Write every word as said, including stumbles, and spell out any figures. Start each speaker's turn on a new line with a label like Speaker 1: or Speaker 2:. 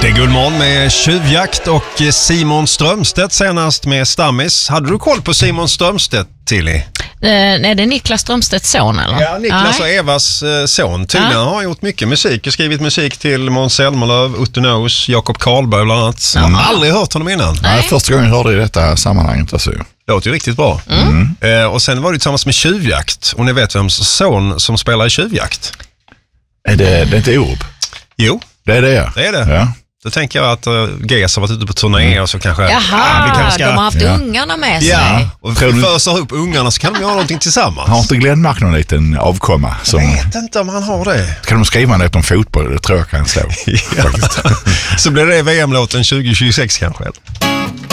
Speaker 1: Det är Guldmorgon med Tjuvjakt och Simon Strömstedt senast med Stammis. Hade du koll på Simon Strömstedt, Tilly?
Speaker 2: Eh, är det Niklas Strömstedts son eller?
Speaker 1: Ja, Niklas
Speaker 2: Nej.
Speaker 1: och Evas eh, son. Tydligen
Speaker 2: Ja.
Speaker 1: har gjort mycket musik. Och skrivit musik till Måns Zelmerlöw, Otto Knows, Jakob Karlberg bland annat. Jag har aldrig hört honom innan.
Speaker 2: Nej.
Speaker 3: Nej, första gången jag hörde i detta sammanhanget. Alltså.
Speaker 1: Det låter ju riktigt bra.
Speaker 2: Mm.
Speaker 1: Eh, och sen var det tillsammans med Tjuvjakt. Och ni vet vem son som spelar i Tjuvjakt?
Speaker 3: Är det, det är inte Orup?
Speaker 1: Jo,
Speaker 3: Det är det, ja.
Speaker 1: det är det.
Speaker 3: Ja.
Speaker 1: Då tänker jag att uh, G S har varit ute på turné och så kanske...
Speaker 2: Jaha,
Speaker 1: Ja, vi kanske ska-
Speaker 2: de har haft
Speaker 3: Ja.
Speaker 2: ungarna med sig.
Speaker 1: Ja, och
Speaker 3: Tror du-
Speaker 1: föser upp ungarna så kan de göra någonting tillsammans.
Speaker 3: Har inte Glenmark någon liten avkomma? Som,
Speaker 1: Jag vet inte om han har det.
Speaker 3: kan de skriva något om fotboll? Det tror jag kan stå.
Speaker 1: Ja. Så blir det V M-låten tjugo tjugosex kanske.